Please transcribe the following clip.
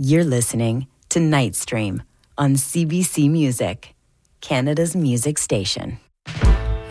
You're listening to Nightstream on CBC Music, Canada's music station.